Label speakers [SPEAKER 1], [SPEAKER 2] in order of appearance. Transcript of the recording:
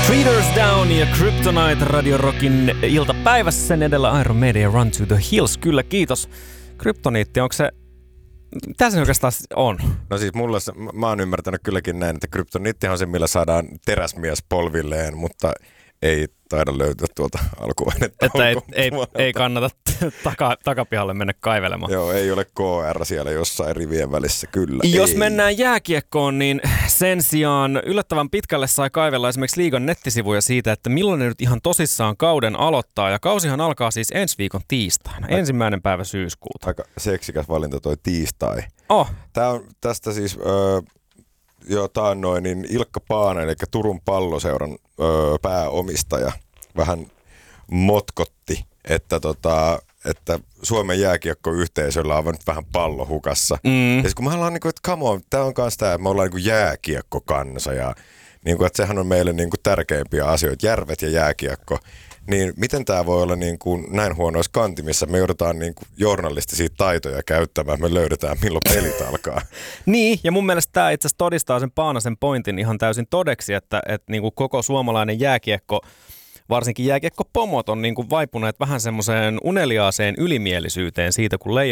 [SPEAKER 1] Feeders Down ja Kryptonite Radio Rockin iltapäivässä, sen edellä Iron Maiden ja Run to the Hills. Kyllä, kiitos. Kryptoniitti, onko se... Mitä se oikeastaan on?
[SPEAKER 2] No siis mulla mä oon ymmärtänyt kylläkin näin, että kryptoniittihan on se, millä saadaan teräsmies polvilleen, mutta ei taida löytyä tuolta alkuainetta.
[SPEAKER 1] Että ei kannata takapihalle mennä kaivelemaan.
[SPEAKER 2] Joo, ei ole KR siellä jossain rivien välissä, kyllä.
[SPEAKER 1] Jos
[SPEAKER 2] ei.
[SPEAKER 1] mennään jääkiekkoon, niin sen sijaan yllättävän pitkälle sai kaivella esimerkiksi liigan nettisivuja siitä, että milloin ne nyt ihan tosissaan kauden aloittaa. Ja kausihan alkaa siis ensi viikon tiistaina, 1. päivä syyskuuta.
[SPEAKER 2] Aika seksikäs valinta toi tiistai.
[SPEAKER 1] Oh.
[SPEAKER 2] Tää on tästä siis... niin Ilkka Paana, eli Turun Palloseuran pääomistaja, vähän motkotti, että Suomen jääkiekkoyhteisöllä on nyt vähän pallo hukassa. Ja kun me ollaan niin kuin, että come on, tää on kans tää, me ollaan niin kuin jääkiekkokansa ja niin kuin, että sehän on meille niin kuin tärkeimpiä asioita, järvet ja jääkiekko. Niin miten tämä voi olla niin kuin näin huonoissa kantimissa? Me joudutaan niin kuin journalistisia taitoja käyttämään, me löydetään milloin pelit alkaa.
[SPEAKER 1] Niin, ja mun mielestä tämä itse asiassa todistaa sen Paanasen pointin ihan täysin todeksi, että niin kuin koko suomalainen jääkiekko, varsinkin jääkiekkopomot on niin kuin vaipuneet vähän semmoiseen uneliaaseen ylimielisyyteen siitä, kun